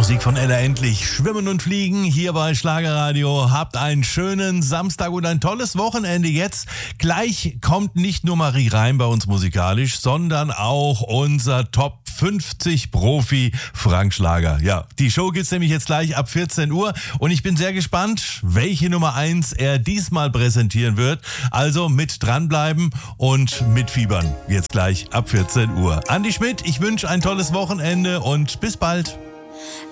Musik von Ella Endlich. Schwimmen und Fliegen hier bei Schlagerradio. Habt einen schönen Samstag und ein tolles Wochenende jetzt. Gleich kommt nicht nur Marie Reim bei uns musikalisch, sondern auch unser Top 50 Profi Frank Schlager. Ja, die Show gibt's nämlich jetzt gleich ab 14 Uhr und ich bin sehr gespannt, welche Nummer 1 er diesmal präsentieren wird. Also mit dranbleiben und mitfiebern. Jetzt gleich ab 14 Uhr. Andi Schmidt, ich wünsche ein tolles Wochenende und bis bald.